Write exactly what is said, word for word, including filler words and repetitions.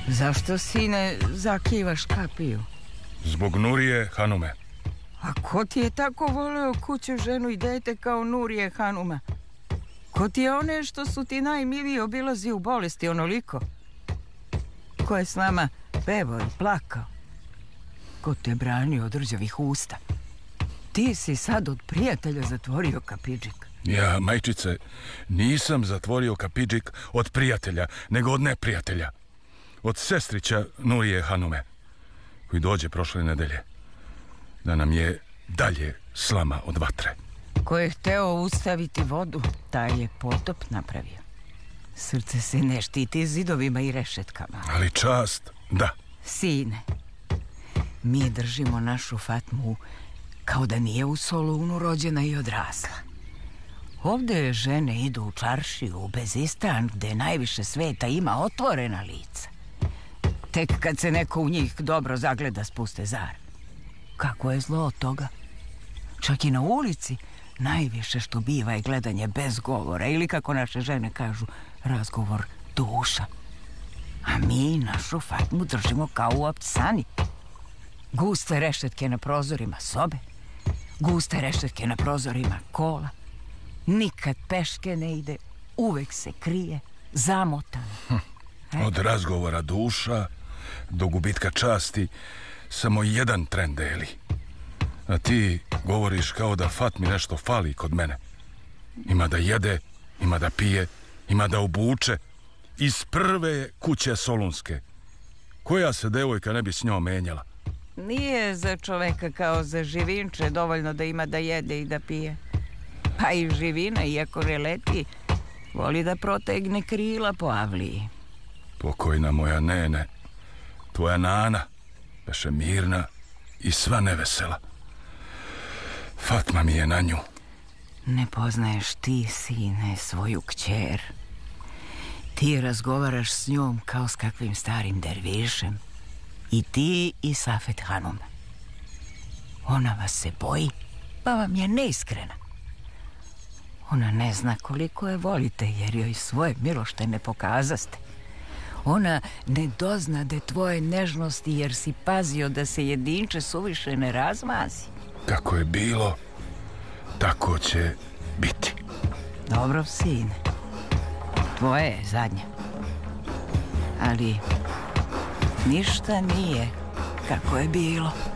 Zašto, sine, zakivaš kapiju? Zbog Nurije Hanume. A ko ti je tako voleo kuću, ženu i dete kao Nurije Hanuma? Ko ti je one što su ti najmiliji obilazi u bolesti onoliko? Ko je s nama pevao i plakao? Ko te branio od rđavih usta? Ti si sad od prijatelja zatvorio kapidžik. Ja, majčice, nisam zatvorio kapidžik od prijatelja, nego od neprijatelja. Od sestrića Nurije Hanume, koji dođe prošle nedelje, da nam je dalje slama od vatre. Ko je hteo ustaviti vodu, taj je potop napravio. Srce se ne štiti zidovima i rešetkama. Ali čast, da. Sine, mi držimo našu Fatmu kao da nije u Solunu rođena i odrasla. Ovde žene idu u čaršiju, u Bezistan, gde najviše sveta ima otvorena lica. Tek kad se neko u njih dobro zagleda, spuste zar. Kako je zlo od toga? Čak i na ulici najviše što biva je gledanje bez govora, ili kako naše žene kažu, razgovor duša. A mi našu Fatmu držimo kao u apsani. Guste rešetke na prozorima sobe, guste rešetke na prozorima kola. Nikad peške ne ide, uvek se krije, zamotana. Hm. Od razgovora duša do gubitka časti samo jedan tren deli. A ti govoriš kao da Fatmi nešto fali kod mene. Ima da jede, ima da pije, ima da obuče. Iz prve kuće solunske. Koja se devojka ne bi s njom menjala? Nije za čoveka kao za živinče dovoljno da ima da jede i da pije. Pa i živina, iako ne leti, voli da protegne krila po avliji. Pokojna moja nene, tvoja nana, beše mirna i sva nevesela. Fatma mi je na nju. Ne poznaješ ti, sine, svoju kćer. Ti razgovaraš s njom kao s kakvim starim dervišem. I ti i Safet Hanum. Ona vas se boji, pa vam je neiskrena. Ona ne zna koliko je volite, jer joj svoje milošte ne pokazaste. Ona ne doznade tvoje nežnosti, jer si pazio da se jedinče suviše ne razmazi. Kako je bilo, tako će biti. Dobro, sine. Tvoje je zadnja. Ali ništa nije kako je bilo.